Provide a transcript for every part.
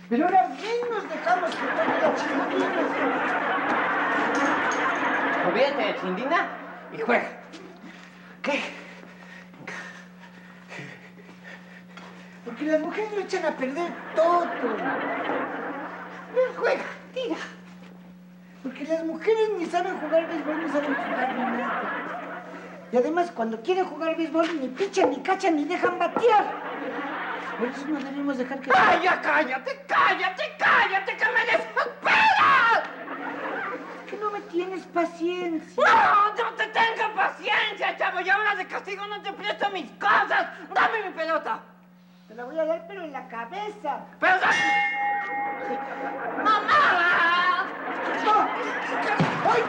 Pero ahora menos dejamos que juegue la Chindina. Olvídate de Chindina y juega. ¿Qué? Porque las mujeres lo echan a perder todo. Ven, juega, tira. Porque las mujeres ni saben jugar béisbol, ni saben jugar ni nada. Y además, cuando quieren jugar béisbol, ni pichan, ni cachan, ni dejan batear. Por eso no debemos dejar que... ¡Ay, ya cállate, cállate, cállate, que me desesperas! Que no me tienes paciencia. ¡No, no te tengo paciencia, chavo! Y ahora de castigo no te presto mis cosas. ¡Dame mi pelota! Te la voy a dar, pero en la cabeza. ¡Pero ¡mamá! ¡No! ¡Ay!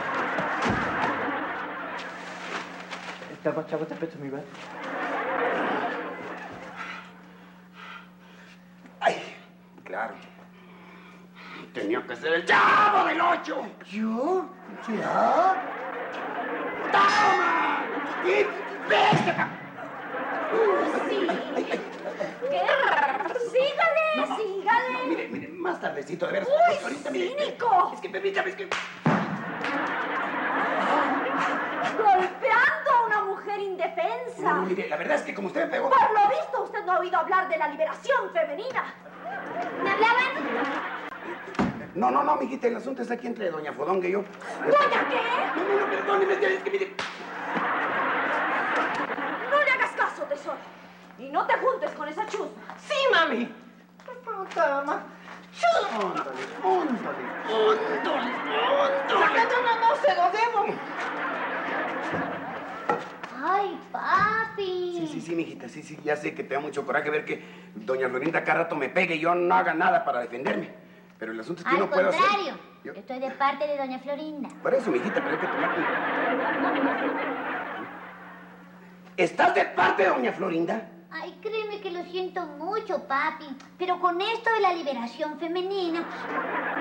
Chavo, te presto mi bate. ¡Ay! Claro. Tenía que ser el Chavo del 8. ¿Yo? ¿Ya? ¡Toma! ¡Y vete acá! Sí. ¿Qué? Sígale, sígale. Mire, más tardecito, de veras. ¡Uy, Pues ahorita, mire, cínico! Es que permítame, es que... Golpeando a una mujer indefensa. No, mire, la verdad es que como usted me pegó... Por lo visto, usted no ha oído hablar de la liberación femenina. ¿Me hablaban? No, mijita, el asunto es aquí entre doña Fodonga y yo. ¿Doña qué? No, perdóneme, es que mire... No le hagas caso, tesoro. Y no te juntes con esa chusma. ¡Sí, mami! ¡Qué pregunta, mamá! Óndale. No, se lo debo. ¡Ay, papi! Sí, mijita, sí, ya sé que te da mucho coraje ver que doña Florinda cada rato me pegue y yo no haga nada para defenderme. Pero el asunto es que Al no puedo hacer... contrario, yo estoy de parte de doña Florinda. Por eso, mijita, pero hay que tomar... ¿Estás de parte de doña Florinda? Ay, créeme que lo siento mucho, papi. Pero con esto de la liberación femenina,